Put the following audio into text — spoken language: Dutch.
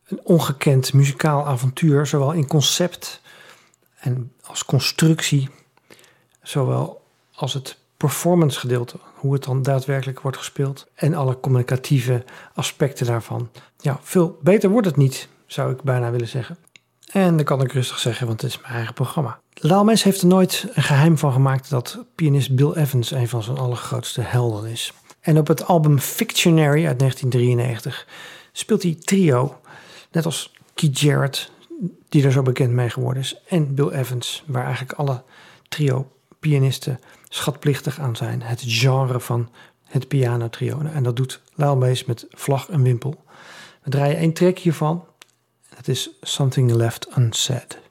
een ongekend muzikaal avontuur, zowel in concept en als constructie, zowel als het performance gedeelte, hoe het dan daadwerkelijk wordt gespeeld en alle communicatieve aspecten daarvan. Ja, veel beter wordt het niet, zou ik bijna willen zeggen. En dat kan ik rustig zeggen, want het is mijn eigen programma. Laalmes heeft er nooit een geheim van gemaakt dat pianist Bill Evans een van zijn allergrootste helden is. En op het album Fictionary uit 1993 speelt hij trio, net als Keith Jarrett, die er zo bekend mee geworden is, en Bill Evans, waar eigenlijk alle trio-pianisten schatplichtig aan zijn. Het genre van het pianotrio. En dat doet Laalmes met vlag en wimpel. We draaien 1 track hiervan. Dat is Something Left Unsaid.